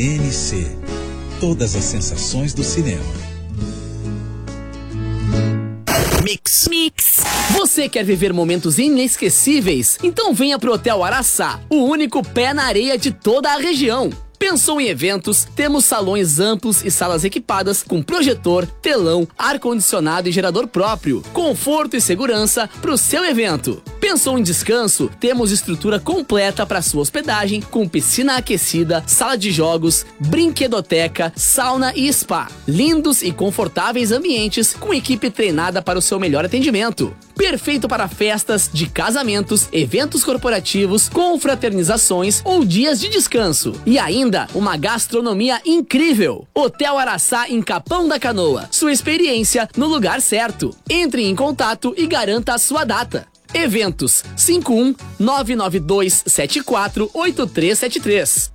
MC. Todas as sensações do cinema. Mix. Você quer viver momentos inesquecíveis? Então venha pro Hotel Araçá, o único pé na areia de toda a região. Pensou em eventos? Temos salões amplos e salas equipadas com projetor, telão, ar-condicionado e gerador próprio. Conforto e segurança para o seu evento. Pensou em descanso? Temos estrutura completa para sua hospedagem, com piscina aquecida, sala de jogos, brinquedoteca, sauna e spa. Lindos e confortáveis ambientes com equipe treinada para o seu melhor atendimento. Perfeito para festas de casamentos, eventos corporativos, confraternizações ou dias de descanso. E ainda, uma gastronomia incrível. Hotel Araçá em Capão da Canoa. Sua experiência no lugar certo. Entre em contato e garanta a sua data. Eventos 51-99274-8373.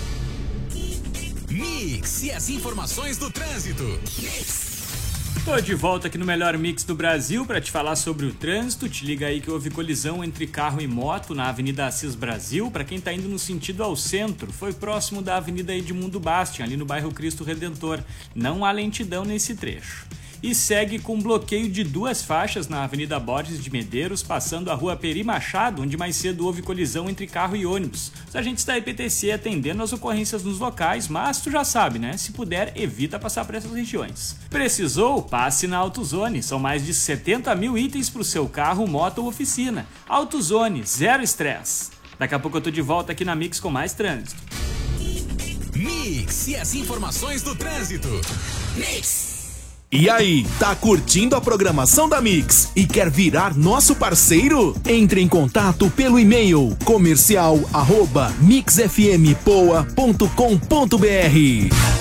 Mix e as informações do trânsito. Tô de volta aqui no melhor mix do Brasil para te falar sobre o trânsito. Te liga aí que houve colisão entre carro e moto na Avenida Assis Brasil. Para quem tá indo no sentido ao centro, foi próximo da Avenida Edmundo Bastian, ali no bairro Cristo Redentor. Não há lentidão nesse trecho. E segue com bloqueio de 2 faixas na Avenida Borges de Medeiros, passando a Rua Peri Machado, onde mais cedo houve colisão entre carro e ônibus. Os agentes da EPTC atendendo as ocorrências nos locais, mas tu já sabe, né? Se puder, evita passar por essas regiões. Precisou? Passe na AutoZone. São mais de 70 mil itens para o seu carro, moto ou oficina. AutoZone, zero estresse. Daqui a pouco eu tô de volta aqui na Mix com mais trânsito. Mix e as informações do trânsito. Mix. E aí, tá curtindo a programação da Mix e quer virar nosso parceiro? Entre em contato pelo e-mail comercial@mixfmpoa.com.br.